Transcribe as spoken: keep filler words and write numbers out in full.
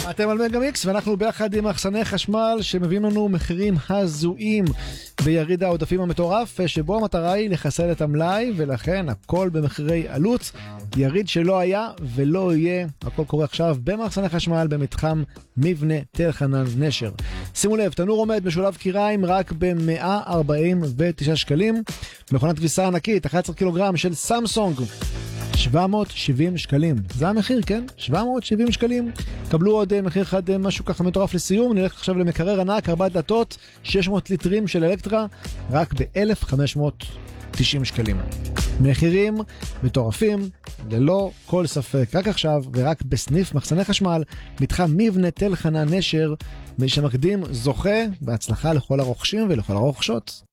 אתם על מגה-מיקס, ואנחנו ביחד עם מחסני חשמל שמביאים לנו מחירים הזויים ביריד העודפים המטורף, שבו המטרה היא לחסל את המלאי, ולכן הכל במחירי עלות. יריד שלא היה ולא יהיה, הכל קורה עכשיו במחסני חשמל במתחם מבנה תל חנן נשר. שימו לב, תנור עומד משולב קיריים רק ב-מאה ארבעים ותשעה שקלים. מכונת כביסה ענקית אחת עשרה קילוגרם של סמסונג שבע מאות שבעים שקלים. זה המחיר, כן? שבע מאות שבעים שקלים. קבלו עוד מחיר אחד, משהו ככה מטורף לסיום. נלך עכשיו למקרר ענק, ארבע דלתות, שש מאות ליטרים של אלקטרה, רק ב-אלף וחמש מאות תשעים שקלים. מחירים מטורפים, ללא כל ספק. רק עכשיו, ורק בסניף מחסני חשמל, מתחם מבנה תל חנן נשר, מי שמקדים זוכה, בהצלחה לכל הרוכשים ולכל הרוכשות.